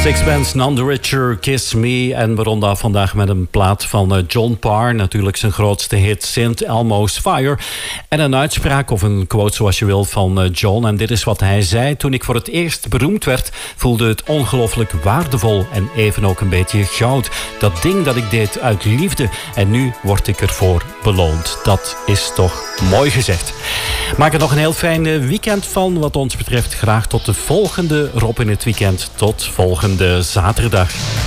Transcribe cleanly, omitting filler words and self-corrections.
Sixpence None the Richer, Kiss Me. En we ronden af vandaag met een plaat van John Parr. Natuurlijk zijn grootste hit, St. Elmo's Fire. En een uitspraak of een quote zoals je wil van John. En dit is wat hij zei: toen ik voor het eerst beroemd werd, voelde het ongelooflijk waardevol en even ook een beetje goud. Dat ding dat ik deed uit liefde en nu word ik ervoor beloond. Dat is toch mooi gezegd. Maak er nog een heel fijn weekend van. Wat ons betreft graag tot de volgende Rob in het Weekend. Tot volgende zaterdag.